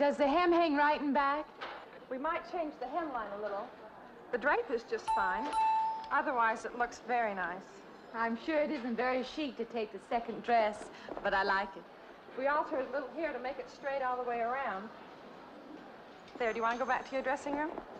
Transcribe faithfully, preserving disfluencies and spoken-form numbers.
Does the hem hang right and back? We might change the hemline a little. The drape is just fine. Otherwise, it looks very nice. I'm sure it isn't very chic to take the second dress, but I like it. We altered a little here to make it straight all the way around. There, do you want to go back to your dressing room?